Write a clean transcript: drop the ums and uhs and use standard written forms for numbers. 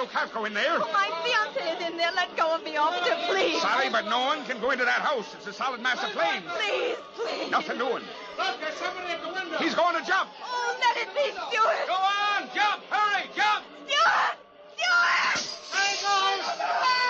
can't go in there. Oh, my fiancé is in there. Let go of me, officer, please. Sorry, but no one can go into that house. It's a solid mass of flames. Please. Nothing doing. Look, there's somebody at the window. He's going to jump. Oh, let it be